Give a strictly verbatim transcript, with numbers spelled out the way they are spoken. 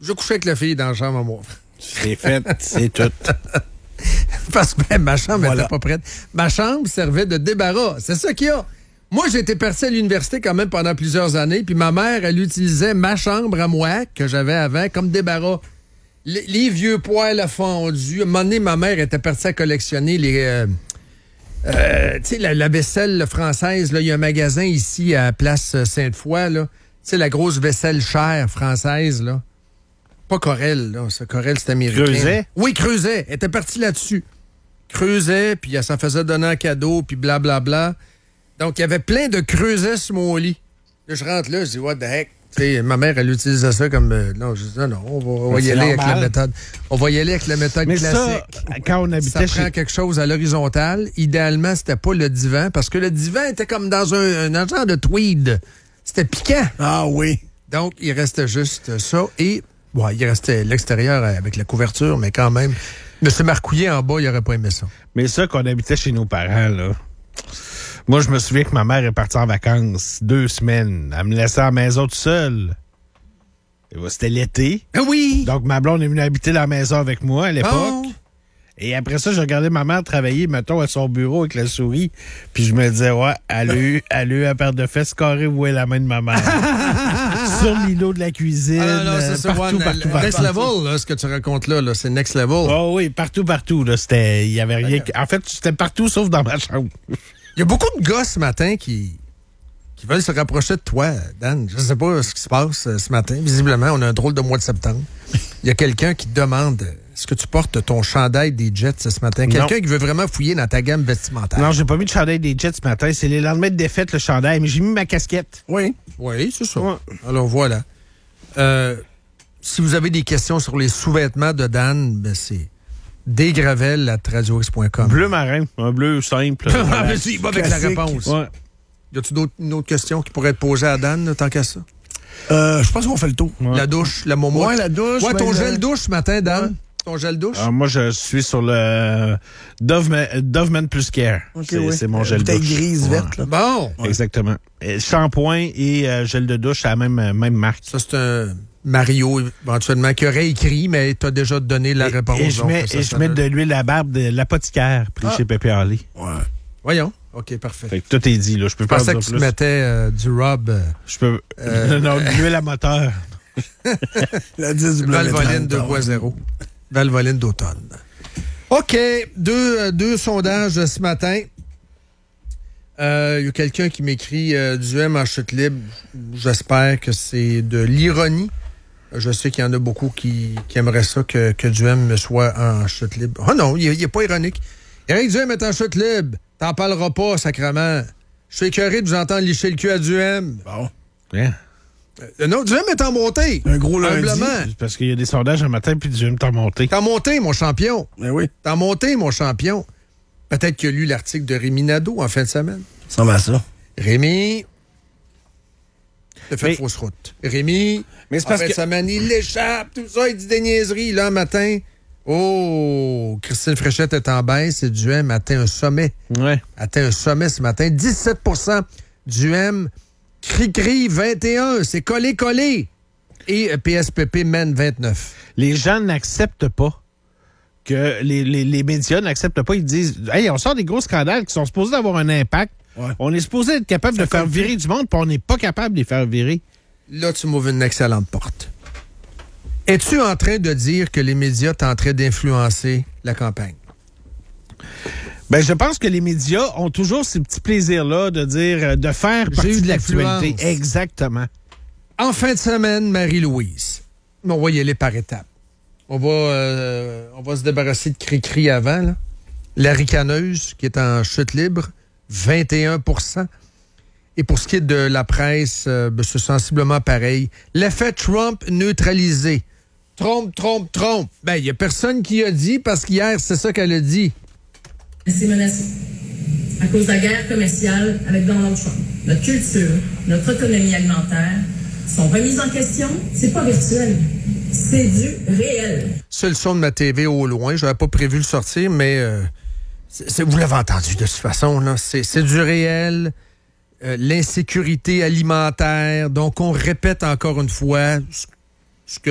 Je couchais avec la fille dans la chambre à moi. C'est fait, c'est tout. Parce que ben, ma chambre n'était Voilà. pas prête. Ma chambre servait de débarras. C'est ça qu'il y a. Moi, j'ai été percé à l'université quand même pendant plusieurs années, puis ma mère, elle utilisait ma chambre à moi, que j'avais avant, comme débarras. Les, les vieux poêles fondus. À un moment donné, ma mère était partie à collectionner les... Euh, euh, tu sais, la, la vaisselle française. Il y a un magasin ici à Place Sainte-Foy. Tu sais, la grosse vaisselle chère française. Là. Pas Corel. Là. Ça, Corel, c'est américain. Creuset? Oui, Creuset. Elle était partie là-dessus. Creuset, puis elle s'en faisait donner un cadeau, puis blablabla. Donc, il y avait plein de creusets sur mon lit. Là, je rentre là, je dis, what the heck? T'sais, ma mère, elle utilisait ça comme... Euh, non, je dis, non, non, on va, on va y c'est aller normal. avec la méthode. On va y aller avec la méthode Mais classique. ça, quand on Ça habitait prend chez... quelque chose à l'horizontale. Idéalement, c'était pas le divan, parce que le divan était comme dans un, un genre de tweed. C'était piquant. Ah oui. Donc, il restait juste ça. Et, ouais, il restait l'extérieur avec la couverture, mais quand même... M. Marcouillet, en bas, il aurait pas aimé ça. Mais ça, quand on habitait chez nos parents, là... Moi, je me souviens que ma mère est partie en vacances deux semaines. Elle me laissait à la maison toute seule. Et bah, c'était l'été. Ah oui! Donc, ma blonde est venue habiter dans la maison avec moi à l'époque. Oh. Et après ça, je regardais ma mère travailler, mettons, à son bureau avec la souris. Puis je me disais, ouais, elle a eu, elle a eu un paire de fesses carrées où est la main de ma mère. Sur l'îlot de la cuisine. Ah non, non, c'est euh, ça. partout, One, partout, le- partout. next level, là, ce que tu racontes là, là c'est next level. Oh oui, partout, partout. Là, c'était, il y avait rien. que- En fait, c'était partout sauf dans ma chambre. Il y a beaucoup de gars ce matin qui, qui veulent se rapprocher de toi, Dan. Je ne sais pas ce qui se passe euh, ce matin. Visiblement, on a un drôle de mois de septembre. Il y a quelqu'un qui te demande euh, est-ce que tu portes ton chandail des Jets ce matin? Quelqu'un qui veut vraiment fouiller dans ta gamme vestimentaire. Non, j'ai pas mis de chandail des Jets ce matin. C'est les lendemains de défaite, le chandail. Mais j'ai mis ma casquette. Oui. Oui, c'est ça. Ouais. Alors voilà. Euh, si vous avez des questions sur les sous-vêtements de Dan, ben c'est dgravel arobase radio x point com. Bleu marin. Un bleu simple. Ah, Voilà. mais si, il va avec la Classique. réponse. Ouais. Y a-tu d'autres, une autre question qui pourrait être posée à Dan, là, tant qu'à ça? Euh, je pense qu'on fait le tour. Ouais. La douche, la momo. Ouais, la douche, Ouais, ben, ton le- gel douche ce matin, Dan. Ouais. Ton gel douche. Alors, moi, je suis sur le Doveman, Doveman Plus Care. Ok, c'est, oui. c'est mon Euh, gel bouteille douche. grise, Ouais. verte, là. Bon. Exactement. Et shampoing et euh, gel de douche à la même, euh, même marque. Ça, c'est un Mario, éventuellement, qui aurait écrit, mais t'as déjà donné la Et- réponse. Et, je donc mets, ça, et ça je mets donne- de l'huile à barbe de l'apothicaire pris Ah. chez Pépé Harley. Ouais. Voyons. OK, parfait. Fait que tout est dit, là. Je peux Je pas en pensais dire que tu plus. mettais euh, du rub. euh, Je peux. Euh. non, de l'huile à moteur. La dix du Valvoline deux point zéro. Valvoline d'automne. OK, deux, euh, deux sondages de ce matin. Il euh, y a quelqu'un qui m'écrit euh, du M en chute libre. J'espère que c'est de l'ironie. Je sais qu'il y en a beaucoup qui, qui aimeraient ça, que, que du M soit en chute libre. Ah non, il n'est pas ironique. Éric Duhem est en chute libre. T'en parleras pas, sacrément. Je suis écœuré de vous entendre licher le cul à Duhem. Bon. Hein? Euh, non, Duhem est en montée. Un gros lundi. Humblement. C'est parce qu'il y a des sondages un matin puis du t'en monter. T'es en montée, mon champion. Ben oui. T'es en montée, mon champion. Peut-être qu'il a lu l'article de Rémi Nadeau en fin de semaine. Ça va ça. Rémi, t'as fait Mais- fausse route. Rémi, Mais c'est en parce fin de que- semaine, il l'échappe, tout ça, il dit des niaiseries. Là, un matin, oh, Christine Fréchette est en baisse et Duhem atteint un sommet. Ouais. Atteint un sommet ce matin. dix-sept pour cent Duhem, Cri-Cri vingt et un, c'est collé-collé. Et euh, P S P P mène vingt-neuf. Les gens n'acceptent pas que les, les, les médias n'acceptent pas. Ils disent, hey, on sort des gros scandales qui sont supposés avoir un impact. Ouais. On est supposé être capable Ça de faire compte virer du monde, puis on n'est pas capable de les faire virer. Là, tu m'ouvres une excellente porte. Es-tu en train de dire que les médias tenteraient d'influencer la campagne? Ben, je pense que les médias ont toujours ces petits plaisirs-là de dire, euh, de faire J'ai partie eu de de l'actualité. l'influence. Exactement. En fin de semaine, Marie-Louise. On va y aller par étapes. On va, euh, on va se débarrasser de Cri-Cri avant. Là. La ricaneuse, qui est en chute libre, vingt et un pour cent. Et pour ce qui est de la presse, euh, ben, c'est sensiblement pareil. L'effet Trump neutralisé. Trompe, trompe, trompe. Ben, il n'y a personne qui a dit, parce qu'hier, c'est ça qu'elle a dit. C'est menacé à cause de la guerre commerciale avec Donald Trump. Notre culture, notre autonomie alimentaire sont remises en question. C'est pas virtuel, c'est du réel. C'est le son de ma T V au loin. Je n'avais pas prévu le sortir, mais euh, c'est, c'est- vous l'avez entendu de toute façon. Là. C'est, c'est du réel. Euh, l'insécurité alimentaire. Donc, on répète encore une fois ce